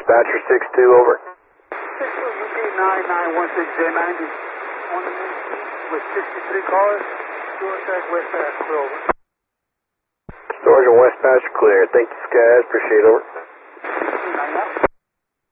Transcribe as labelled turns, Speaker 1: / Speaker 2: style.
Speaker 1: Dispatcher 6-2, over.
Speaker 2: 6-2 UP 9916J90. On the main street with 63 cars. Storage track West Patch, over.
Speaker 1: Storage and West Patch clear. Thank you, Skies. Appreciate it, over.